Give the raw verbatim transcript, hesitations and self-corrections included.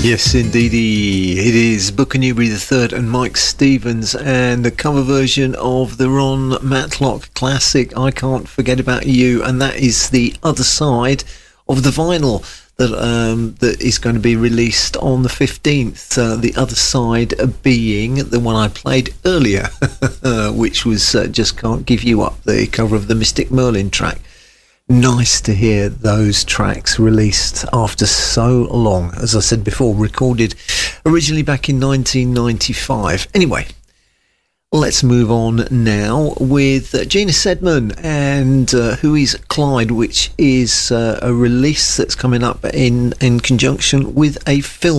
Yes, indeedy. It is Booker Newberry the third and Mike Stevens, and the cover version of the Ron Matlock classic, I Can't Forget About You, and that is the other side of the vinyl that um, that is going to be released on the fifteenth. Uh, the other side being the one I played earlier, which was uh, Just Can't Give You Up, the cover of the Mystic Merlin track. Nice to hear those tracks released after so long. As I said before, recorded originally back in nineteen ninety-five. Anyway, let's move on now with uh, Gina Sedman and uh, Who Is Clyde, which is uh, a release that's coming up in, in conjunction with a film.